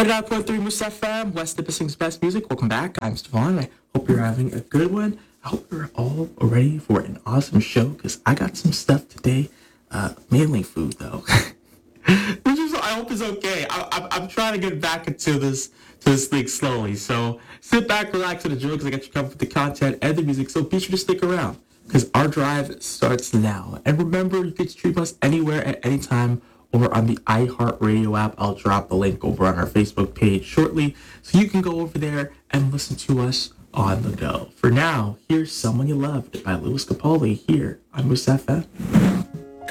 99.3 Moose FM, West Nipissing's best music. Welcome back. I'm Stefan. I hope you're having a good one. I hope you're all ready for an awesome show because I got some stuff today. Mainly food, though. Which is, I hope is okay. I'm trying to get back into this thing slowly. So sit back, relax, and enjoy because I got you covered with the content and the music. So be sure to stick around because our drive starts now. And remember, you can stream us anywhere at any time or on the iHeartRadio app. I'll drop the link over on our Facebook page shortly so you can go over there and listen to us on the go. For now, here's Someone You Loved by Lewis Capaldi here on Moose FM.